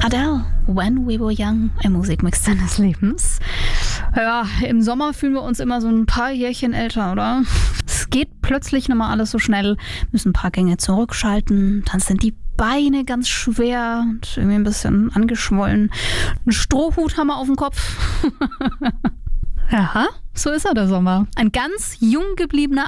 Adele, When We Were Young, ein Musikmix deines Lebens. Ja, im Sommer fühlen wir uns immer so ein paar Jährchen älter, oder? Es geht plötzlich nochmal alles so schnell, müssen ein paar Gänge zurückschalten, dann sind die Beine ganz schwer und irgendwie ein bisschen angeschwollen. Einen Strohhut haben wir auf dem Kopf. Ja, so ist er, der Sommer. Ein ganz jung gebliebener